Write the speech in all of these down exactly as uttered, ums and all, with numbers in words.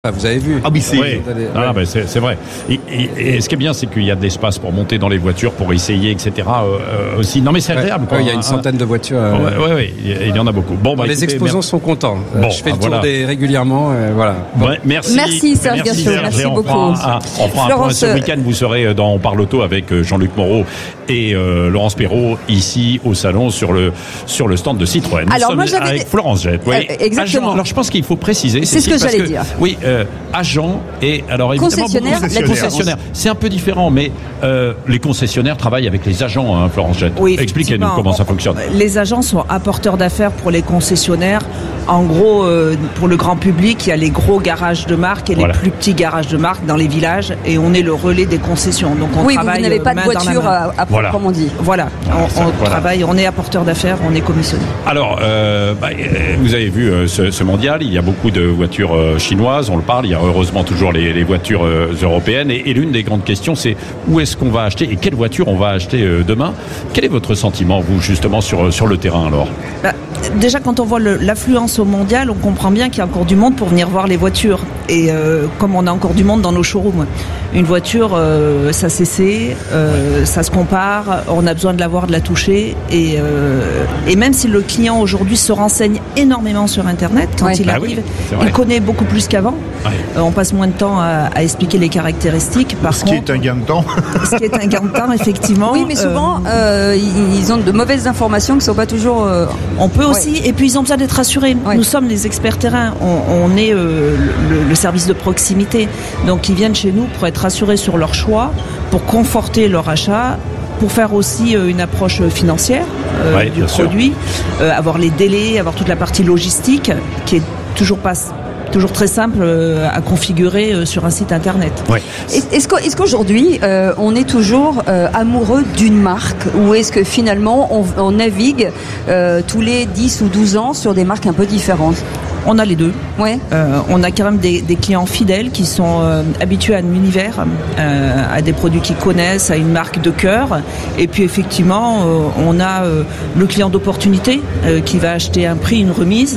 Vous avez vu. Ah oui, c'est, oui. ah, ben c'est, c'est vrai. Et, et, et ce qui est bien, c'est qu'il y a de l'espace pour monter dans les voitures, pour essayer, et cetera. Euh, aussi. Non, mais c'est agréable. Ouais, ouais, il y a une centaine de voitures. Euh... Oui, ouais, ouais, il y en a beaucoup. Bon, bah, les écoutez, exposants mer- sont contents. Bon, je fais ah, le tour voilà. des régulièrement. Euh, voilà. Bon. Ouais, merci. Merci Serge Gachot. Merci, merci on beaucoup. Fera un, on fera un point ce week-end. Vous serez dans On parle auto avec Jean-Luc Moreau et euh, Laurence Perrault ici au salon sur le sur le stand de Citroën. Nous alors sommes moi j'avais avec des... Florence Jette. Oui. Euh, exactement. Agent, alors je pense qu'il faut préciser. C'est ce que j'allais que, dire. Oui, euh, agent et alors évidemment concessionnaire. Les concessionnaires, c'est un peu différent, mais euh, les concessionnaires travaillent avec les agents, hein, Florence Jette. Oui, expliquez-nous comment ça fonctionne. Les agents sont apporteurs d'affaires pour les concessionnaires. En gros, euh, pour le grand public, il y a les gros garages de marque et voilà. les plus petits garages de marque dans les villages, et on est le relais des concessions. Donc on oui, travaille. Vous n'avez pas de voiture à, à voilà. proprement dit. Voilà, voilà on, ça, on voilà. travaille, on est apporteur d'affaires, on est commissionné. Alors, euh, bah, vous avez vu euh, ce, ce mondial, il y a beaucoup de voitures euh, chinoises, on le parle, il y a heureusement toujours les, les voitures euh, européennes, et, et l'une des grandes questions, c'est où est-ce qu'on va acheter et quelle voiture on va acheter euh, demain. Quel est votre sentiment, vous, justement, sur, sur le terrain, alors ? Bah, déjà, quand on voit le, l'affluence au mondial, on comprend bien qu'il y a encore du monde pour venir voir les voitures. Et euh, comme on a encore du monde dans nos showrooms, une voiture, euh, ça s'essaie, euh, ça se compare, on a besoin de la voir, de la toucher. Et, euh, et même si le client aujourd'hui se renseigne énormément sur Internet, quand ouais. il bah arrive, oui, il connaît beaucoup plus qu'avant. Ouais. Euh, on passe moins de temps à, à expliquer les caractéristiques. Par ce contre, qui est un gain de temps. Ce qui est un gain de temps, effectivement. Oui, mais souvent, euh, euh, ils ont de mauvaises informations qui ne sont pas toujours... Euh... On peut aussi, ouais. et puis ils ont besoin d'être rassurés. Ouais. Nous sommes les experts terrain, on, on est euh, le, le service de proximité. Donc ils viennent chez nous pour être rassurés sur leur choix, pour conforter leur achat, pour faire aussi euh, une approche financière euh, ouais, du produit, euh, avoir les délais, avoir toute la partie logistique qui est toujours pas... toujours très simple euh, à configurer euh, sur un site internet. Ouais. Est-ce, qu'au, est-ce qu'aujourd'hui euh, on est toujours euh, amoureux d'une marque, ou est-ce que finalement on, on navigue euh, tous les dix ou douze ans sur des marques un peu différentes ? On a les deux. Ouais. Euh, on a quand même des, des clients fidèles qui sont euh, habitués à un univers, euh, à des produits qu'ils connaissent, à une marque de cœur. Et puis effectivement, euh, on a euh, le client d'opportunité euh, qui va acheter un prix, une remise.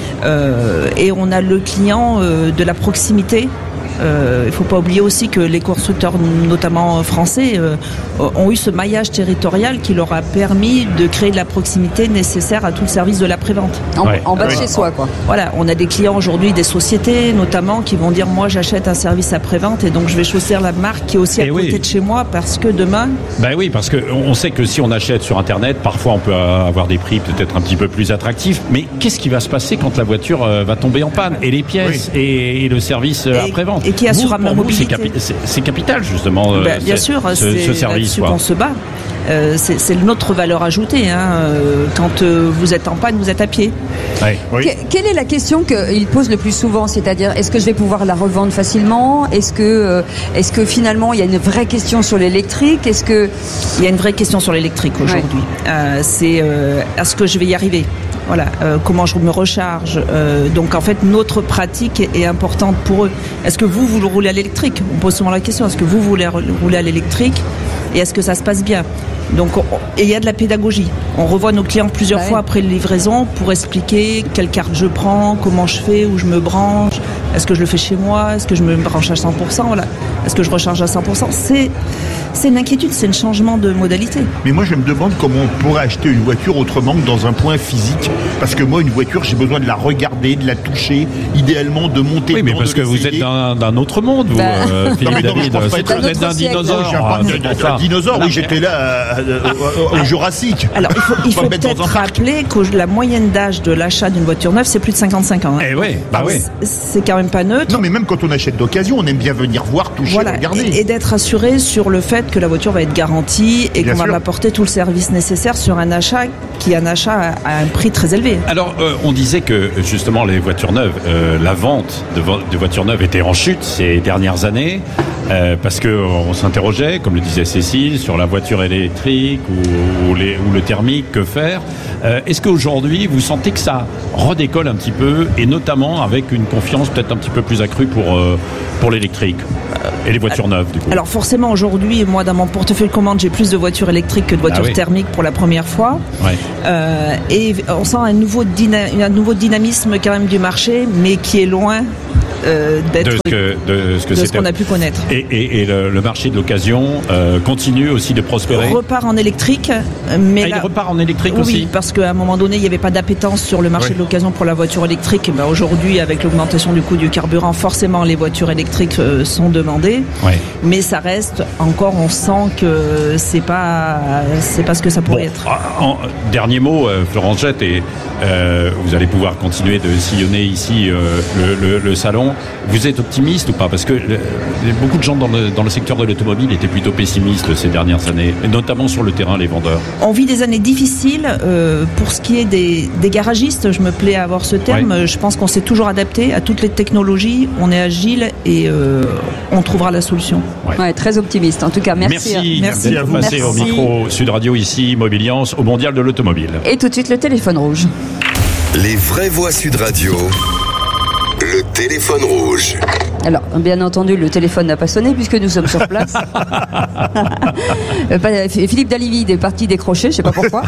Euh, et on a le client euh, de la proximité. Euh, il ne faut pas oublier aussi que les constructeurs, notamment français, euh, ont eu ce maillage territorial qui leur a permis de créer de la proximité nécessaire à tout le service de l'après-vente. En, ouais. en bas de ouais. chez soi, quoi. Voilà, on a des clients aujourd'hui, des sociétés notamment, qui vont dire moi j'achète un service après-vente et donc je vais choisir la marque qui est aussi à et côté oui. de chez moi parce que demain... Ben oui, parce qu'on sait que si on achète sur Internet, parfois on peut avoir des prix peut-être un petit peu plus attractifs, mais qu'est-ce qui va se passer quand la voiture va tomber en panne ? Et les pièces oui. et, et le service et, après-vente. Et qui assurera ma mobilité. C'est, capi- c'est, c'est capital justement ben, bien c'est, sûr, ce, c'est ce service. Là-dessus quoi. qu'on se bat. Euh, c'est, c'est notre valeur ajoutée. Hein. Quand euh, vous êtes en panne, vous êtes à pied. Ouais. Oui. Que, quelle est la question qu'il pose le plus souvent ? C'est-à-dire, est-ce que je vais pouvoir la revendre facilement ? Est-ce que, euh, est-ce que finalement, il y a une vraie question sur l'électrique ? Est-ce que... Il y a une vraie question sur l'électrique aujourd'hui. Ouais. Euh, c'est euh, est-ce que je vais y arriver ? Voilà, euh, comment je me recharge. Euh, donc en fait, notre pratique est, est importante pour eux. Est-ce que vous, vous le roulez à l'électrique ? On pose souvent la question, est-ce que vous voulez rouler à l'électrique ? Et est-ce que ça se passe bien ? Donc, on, et il y a de la pédagogie. On revoit nos clients plusieurs ouais. fois après la livraison pour expliquer quelle carte je prends, comment je fais, où je me branche. Est-ce que je le fais chez moi ? Est-ce que je me branche à cent pour cent ? Voilà. Est-ce que je recharge à cent pour cent ? C'est, c'est une inquiétude, c'est un changement de modalité. Mais moi, je me demande comment on pourrait acheter une voiture autrement que dans un point physique. Parce que moi, une voiture, j'ai besoin de la regarder, de la toucher, idéalement de monter. Oui, mais parce que vous êtes d'un, d'un autre monde, vous, bah. euh, Philippe non, David. Non, c'est vous êtes d'un dinosaure. Ah, un dinosaure, oui, j'étais là euh, au, au Jurassique. Alors, il faut, il faut peut-être rappeler que la moyenne d'âge de l'achat d'une voiture neuve, c'est plus de cinquante-cinq ans. Hein. Eh oui, bah oui. C'est quand même pas neutre. Non, mais même quand on achète d'occasion, on aime bien venir voir, toucher, voilà. regarder. Et, et d'être assuré sur le fait que la voiture va être garantie et bien qu'on sûr. va m'apporter tout le service nécessaire sur un achat qui est un achat à, à un prix très élevé. Alors, euh, on disait que justement les voitures neuves, euh, la vente de, vo- de voitures neuves était en chute ces dernières années. Euh, parce que on s'interrogeait, comme le disait Cécile, sur la voiture électrique ou, ou, les, ou le thermique, que faire. Euh, est-ce qu'aujourd'hui, vous sentez que ça redécolle un petit peu, et notamment avec une confiance peut-être un petit peu plus accrue pour, euh, pour l'électrique et les voitures neuves, du coup? Alors forcément, aujourd'hui, moi, dans mon portefeuille commande, j'ai plus de voitures électriques que de voitures ah oui. thermiques pour la première fois. Ouais. Euh, et on sent un nouveau, dyna- un nouveau dynamisme quand même du marché, mais qui est loin euh, d'être de ce que, de ce, que de ce c'était. qu'on a pu connaître. Et, et, et le, le marché de l'occasion euh, continue aussi de prospérer. Repart en électrique, mais ah, là, il repart en électrique oui, aussi. parce qu'à un moment donné, il n'y avait pas d'appétence sur le marché Oui. de l'occasion pour la voiture électrique. Et ben aujourd'hui, avec l'augmentation du coût du carburant, forcément, les voitures électriques euh, sont demandées. Ouais. Mais ça reste encore, on sent que c'est pas, c'est pas ce que ça pourrait Bon, être. en, en- dernier mot, euh, Florence Jette, et euh, vous allez pouvoir continuer de sillonner ici euh, le, le, le salon. Vous êtes optimiste ou pas? Parce que le, beaucoup de gens dans le, dans le secteur de l'automobile étaient plutôt pessimistes ces dernières années, et notamment sur le terrain, les vendeurs. On vit des années difficiles. Euh, pour ce qui est des, des garagistes, je me plais à avoir ce terme. Ouais. Je pense qu'on s'est toujours adapté à toutes les technologies. On est agile et euh, on trouvera la solution. Ouais. Ouais, très optimiste. En tout cas, merci. Merci, Merci d'être à vous. passé au Merci. micro Sud Radio ici, Mobiliance, au Mondial de l'Automobile. Et tout de suite, le téléphone rouge. Les vraies voix Sud Radio. Le téléphone rouge. Alors, bien entendu, le téléphone n'a pas sonné puisque nous sommes sur place. Euh, pas- Philippe Dalivide est parti décrocher, je sais pas pourquoi.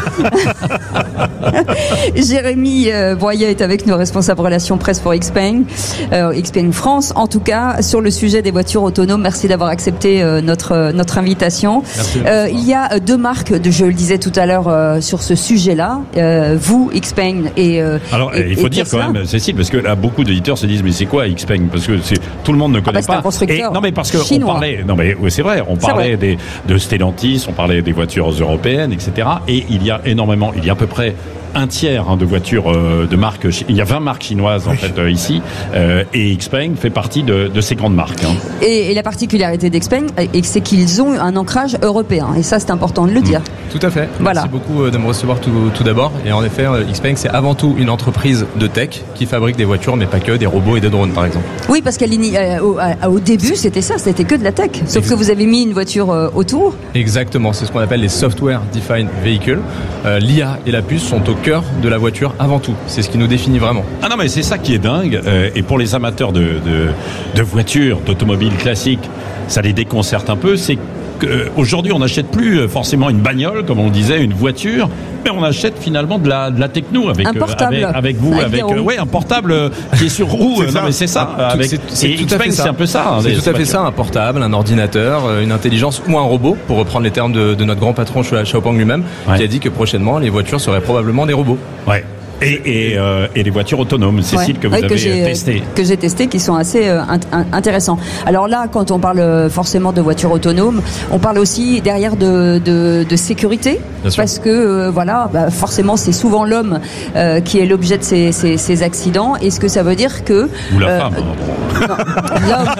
Jérémy euh, Boyer est avec nous, responsable relations presse pour Xpeng, euh, Xpeng France. En tout cas, sur le sujet des voitures autonomes, merci d'avoir accepté euh, notre euh, notre invitation. Euh, il y a euh, deux marques, de, je le disais tout à l'heure, euh, sur ce sujet-là. Euh, vous, Xpeng et euh, Alors, et- il faut et dire Tesla. quand même, Cécile, parce que là, beaucoup d'éditeurs se disent, mais c'est quoi Xpeng? Parce que c'est, tout le monde ne connaît bah, c'est pas. un constructeur Et- non, mais parce que on chinois. parlait, non, mais oui, c'est vrai, on C'est parlait vrai. des, de Stellantis, on parlait des voitures européennes, et cetera. Et il y a énormément, il y a à peu près un tiers hein, de voitures euh, de marques, chi- il y a vingt marques chinoises en fait euh, ici, euh, et Xpeng fait partie de, de ces grandes marques. Hein. Et, et la particularité d'Xpeng, euh, c'est qu'ils ont un ancrage européen. Et ça, c'est important de le dire. Tout à fait. Voilà. Merci beaucoup euh, de me recevoir tout, tout d'abord. Et en effet, euh, Xpeng, c'est avant tout une entreprise de tech qui fabrique des voitures, mais pas que, des robots et des drones, par exemple. Oui, parce qu'au euh, au, à- au début, c'était ça, c'était que de la tech. Sauf que vous avez mis une voiture euh, autour. Exactement, c'est ce qu'on appelle les Software Defined Vehicles. Euh, L'I A et la puce sont au cœur de la voiture avant tout. C'est ce qui nous définit vraiment. Ah non, mais c'est ça qui est dingue. euh, et pour les amateurs de, de, de voitures, d'automobiles classiques, ça les déconcerte un peu. C'est qu'aujourd'hui, on n'achète plus euh, forcément une bagnole, comme on disait, une voiture, mais on achète finalement de la, de la techno avec, Un portable. euh, avec, avec vous, Avec avec, des roues. euh, ouais, un portable euh, qui est sur roue. C'est euh, ça. non, mais c'est ça. Ah, tout- avec, c'est- c'est et tout à fait Xpeng, ça. c'est un peu ça. hein, C'est les tout à fait voitures. ça, un portable, un ordinateur, euh, une intelligence ou un robot, pour reprendre les termes de, de notre grand patron Xiaopeng lui-même, Ouais. qui a dit que prochainement, les voitures seraient probablement des robots. Ouais. Et, et, euh, et les voitures autonomes, Cécile, Ouais. que vous Oui, avez j'ai, euh, testé. que j'ai testé, qui sont assez euh, int- int- intéressants. Alors là, quand on parle euh, forcément de voitures autonomes, on parle aussi derrière de, de, de sécurité, Bien sûr. parce que euh, voilà, bah, forcément, c'est souvent l'homme euh, qui est l'objet de ces, ces, ces accidents. Est-ce que ça veut dire que Ou la euh, femme. hein.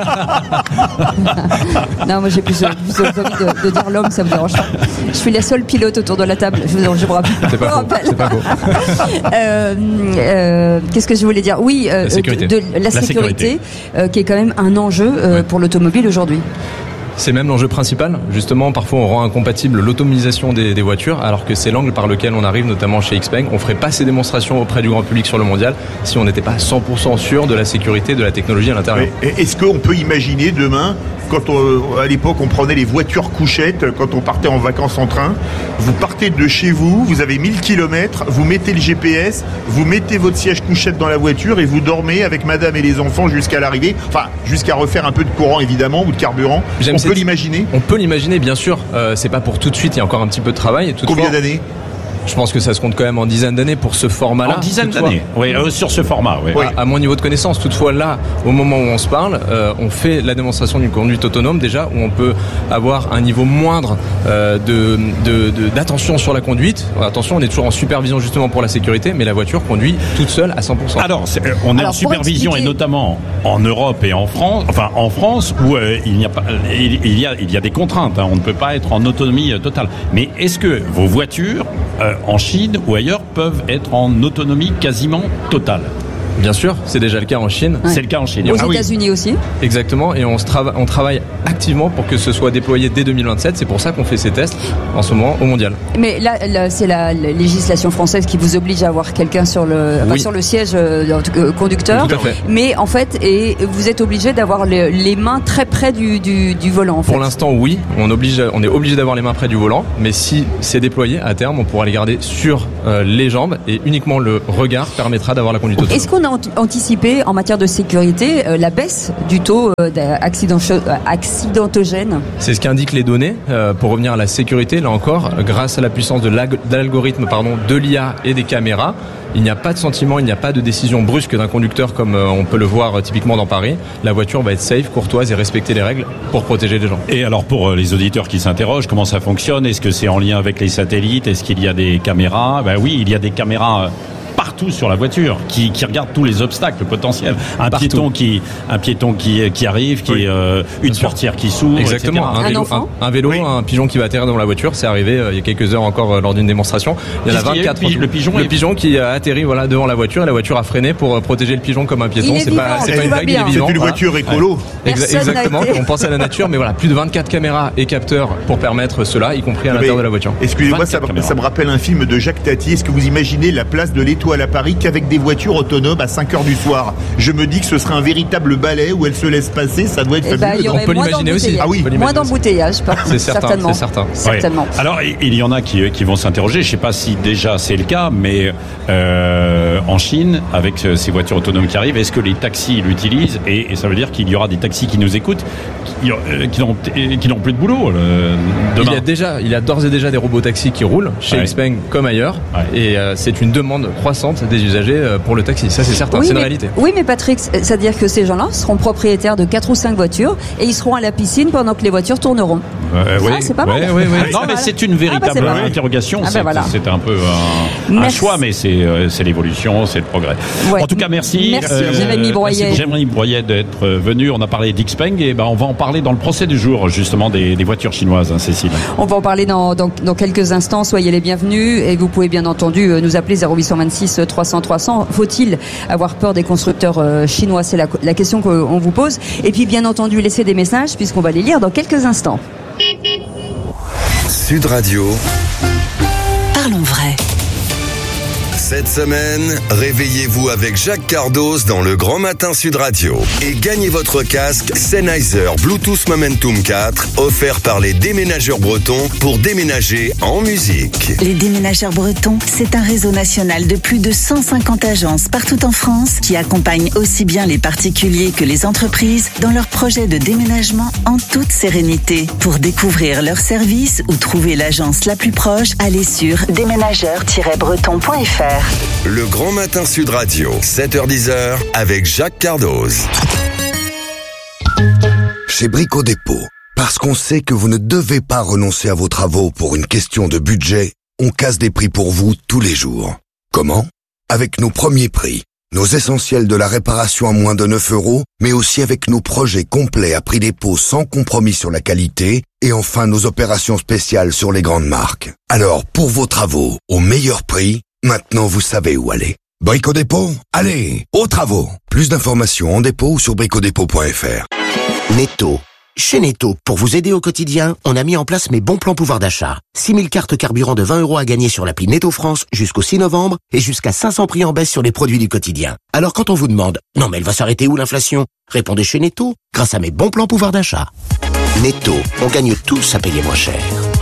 l'homme- non, moi j'ai plus, plus envie de, de dire l'homme, ça me dérange pas. Je suis la seule pilote autour de la table. Je vous, je vous rappelle. C'est pas je vous faux. rappelle. C'est pas faux. Euh, euh, Qu'est-ce que je voulais dire? Oui, euh, La sécurité. de, de la, La sécurité, sécurité. euh, qui est quand même un enjeu euh, Ouais. pour l'automobile aujourd'hui. C'est même l'enjeu principal. Justement, parfois on rend incompatible l'automatisation des, des voitures, alors que c'est l'angle par lequel on arrive, notamment chez Xpeng. On ferait pas ces démonstrations auprès du grand public sur le mondial si on n'était pas cent pour cent sûr de la sécurité de la technologie à l'intérieur. Et Est-ce qu'on peut imaginer demain, quand on- à l'époque on prenait les voitures couchettes, quand on partait en vacances en train, vous partez de chez vous, vous avez mille kilomètres, vous mettez le G P S, vous mettez votre siège couchette dans la voiture et vous dormez avec madame et les enfants jusqu'à l'arrivée, enfin jusqu'à refaire un peu de courant évidemment ou de carburant. J'aime On cette- peut l'imaginer. On peut l'imaginer, bien sûr. Euh, c'est pas pour tout de suite. Il y a encore un petit peu de travail. Toutefois, Combien d'années? Je pense que ça se compte quand même en dizaines d'années pour ce format-là. En dizaines Toutefois, d'années. Oui, euh, sur ce format. Oui. Oui. À, à mon niveau de connaissance, toutefois là, au moment où on se parle, euh, on fait la démonstration d'une conduite autonome déjà, où on peut avoir un niveau moindre euh, de, de, de- d'attention sur la conduite. Attention, on est toujours en supervision justement pour la sécurité, mais la voiture conduit toute seule à cent pour cent. Alors, c'est- euh, on est Alors, en pour supervision expliquer- et notamment en Europe et en France, enfin en France où euh, il n'y a pas, il, il y a, il y a des contraintes. hein, on ne peut pas être en autonomie euh, totale. Mais est-ce que vos voitures euh, en Chine ou ailleurs peuvent être en autonomie quasiment totale? Bien sûr, c'est déjà le cas en Chine. Ouais. C'est le cas en Chine. Aux Ah oui. États-Unis aussi. Exactement, et on, se trava- on travaille activement pour que ce soit déployé dès deux mille vingt-sept. C'est pour ça qu'on fait ces tests en ce moment au mondial. Mais là, là, c'est la, la législation française qui vous oblige à avoir quelqu'un sur le, enfin, Oui. sur le siège euh, euh, conducteur. Tout à fait. Mais en fait, et vous êtes obligé d'avoir le- les mains très près du, du, du volant. En fait. Pour l'instant, oui, on, oblige, on est obligé d'avoir les mains près du volant, mais si c'est déployé à terme, on pourra les garder sur euh, les jambes et uniquement le regard permettra d'avoir la conduite autonome. Est-ce qu'on a anticipé en matière de sécurité euh, la baisse du taux euh, d'accidentogène? C'est ce qu'indiquent les données. Euh, pour revenir à la sécurité, là encore, grâce à la puissance de l'algorithme, pardon, de l'I A et des caméras, il n'y a pas de sentiment, il n'y a pas de décision brusque d'un conducteur comme euh, on peut le voir euh, typiquement dans Paris. La voiture va être safe, courtoise et respecter les règles pour protéger les gens. Et alors pour euh, les auditeurs qui s'interrogent, comment ça fonctionne? Est-ce que c'est en lien avec les satellites? Est-ce qu'il y a des caméras? Ben oui, il y a des caméras partout sur la voiture qui, qui regardent tous les obstacles potentiels. Un partout. piéton qui un piéton qui qui arrive, qui oui. euh, une portière qui s'ouvre, exactement. Un, un vélo, un, un, vélo oui. un pigeon qui va atterrir dans la voiture, c'est arrivé euh, il y a quelques heures encore euh, lors d'une démonstration. Il y en a vingt-quatre. Le, le pigeon, le est... pigeon qui a atterri voilà devant la voiture et la voiture a freiné pour euh, protéger le pigeon comme un piéton. C'est pas c'est pas une blague, il est vivant. C'est une voiture écolo. Ouais. Exa- exactement. On pense à la nature, mais voilà, plus de vingt-quatre caméras et capteurs pour permettre cela, y compris à l'intérieur de la voiture. Excusez-moi, ça, ça me rappelle un film de Jacques Tati. Est-ce que vous imaginez la place de l'Étoile à Paris qu'avec des voitures autonomes à cinq heures du soir? Je me dis que ce serait un véritable balai où elle se laisse passer, ça doit être eh fabuleux. Ben, on peut l'imaginer aussi. Ah oui. Moins d'embouteillage, c'est certain, certainement. C'est certain. certainement. Ouais. Alors il y en a qui, qui vont s'interroger, je ne sais pas si déjà c'est le cas, mais euh, en Chine, avec ces voitures autonomes qui arrivent, est-ce que les taxis l'utilisent? et, et ça veut dire qu'il y aura des taxis qui nous écoutent, qui, euh, qui, n'ont, qui n'ont plus de boulot euh, demain. Il y a déjà, il y a d'ores et déjà des robots taxis qui roulent chez ouais. Xpeng comme ailleurs, ouais. et euh, c'est une demande croissante des usagers pour le taxi. Ça c'est certain, oui, c'est une mais, réalité. Oui, mais Patrick, c'est-à-dire que ces gens-là seront propriétaires de quatre ou cinq voitures et ils seront à la piscine pendant que les voitures tourneront. Euh, oui. Ah, c'est pas mal. Ouais, ouais, ouais. Non, mais c'est une véritable ah bah c'est interrogation. Ah bah c'est, voilà. c'est un peu un, un choix, mais c'est, euh, c'est l'évolution, c'est le progrès. Ouais. En tout cas, merci. Merci, euh, Jérémy Broyet. Merci Jérémy Broyet d'être venu. On a parlé d'Xpeng et ben on va en parler dans le procès du jour, justement, des, des voitures chinoises, hein, Cécile. On va en parler dans, dans, dans quelques instants. Soyez les bienvenus et vous pouvez bien entendu nous appeler zéro huit cent vingt-six trois cents trois cents. Faut-il avoir peur des constructeurs euh, chinois? C'est la, la question qu'on vous pose. Et puis, bien entendu, laissez des messages puisqu'on va les lire dans quelques instants. Sud Radio. Parlons vrai. Cette semaine, réveillez-vous avec Jacques Cardos dans le Grand Matin Sud Radio et gagnez votre casque Sennheiser Bluetooth Momentum quatre offert par les déménageurs bretons pour déménager en musique. Les déménageurs bretons, c'est un réseau national de plus de cent cinquante agences partout en France qui accompagnent aussi bien les particuliers que les entreprises dans leurs projets de déménagement en toute sérénité. Pour découvrir leurs services ou trouver l'agence la plus proche, allez sur déménageurs tiret breton point f r. Le Grand Matin Sud Radio, sept heures dix avec Jacques Cardoz. Chez Brico Dépôt, parce qu'on sait que vous ne devez pas renoncer à vos travaux pour une question de budget, on casse des prix pour vous tous les jours. Comment? Avec nos premiers prix, nos essentiels de la réparation à moins de neuf euros, mais aussi avec nos projets complets à prix dépôt sans compromis sur la qualité, et enfin nos opérations spéciales sur les grandes marques. Alors, pour vos travaux, au meilleur prix, maintenant, vous savez où aller. Brico Dépôt, allez, aux travaux. Plus d'informations en dépôt ou sur brico dépôt point f r. Netto. Chez Netto, pour vous aider au quotidien, on a mis en place mes bons plans pouvoir d'achat. six mille cartes carburant de vingt euros à gagner sur l'appli Netto France jusqu'au six novembre et jusqu'à cinq cents prix en baisse sur les produits du quotidien. Alors quand on vous demande « Non mais elle va s'arrêter où l'inflation ?» Répondez chez Netto, grâce à mes bons plans pouvoir d'achat. Netto, on gagne tous à payer moins cher.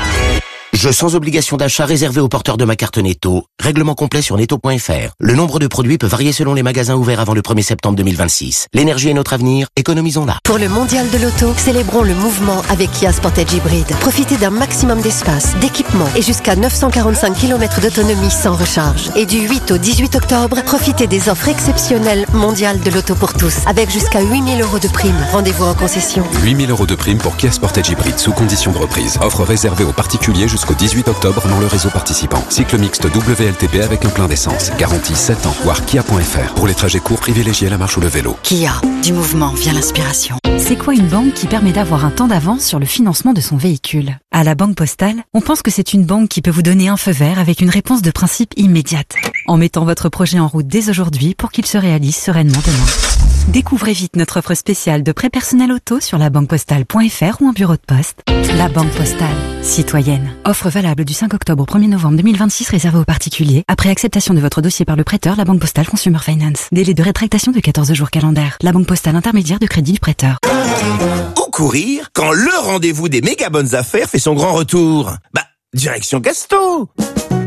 Jeu sans obligation d'achat réservé aux porteurs de ma carte Netto. Règlement complet sur netto point f r. Le nombre de produits peut varier selon les magasins ouverts avant le premier septembre deux mille vingt-six. L'énergie est notre avenir, économisons-la. Pour le mondial de l'auto, célébrons le mouvement avec Kia Sportage Hybride. Profitez d'un maximum d'espace, d'équipement et jusqu'à neuf cent quarante-cinq kilomètres d'autonomie sans recharge. Et du huit au dix-huit octobre, profitez des offres exceptionnelles mondiales de l'auto pour tous avec jusqu'à huit mille euros de prime. Rendez-vous en concession. huit mille euros de prime pour Kia Sportage Hybride sous condition de reprise. Offre réservée aux particuliers jusqu'au dix-huit octobre dans le réseau participant. Cycle mixte W L T P avec un plein d'essence. Garantie sept ans. Voir kia point f r. Pour les trajets courts, privilégiez la marche ou le vélo. Kia. Du mouvement vient l'inspiration. C'est quoi une banque qui permet d'avoir un temps d'avance sur le financement de son véhicule? À la Banque Postale, on pense que c'est une banque qui peut vous donner un feu vert avec une réponse de principe immédiate, en mettant votre projet en route dès aujourd'hui pour qu'il se réalise sereinement demain. Découvrez vite notre offre spéciale de prêt personnel auto sur la banque postale point f r ou en bureau de poste. La Banque Postale. Citoyenne. Offre valable du cinq octobre au premier novembre deux mille vingt-six réservée aux particuliers. Après acceptation de votre dossier par le prêteur, la Banque Postale Consumer Finance. Délai de rétractation de quatorze jours calendaires. La Banque Postale intermédiaire de crédit du prêteur. Où courir quand le rendez-vous des méga bonnes affaires fait son grand retour? Bah, direction Gasto!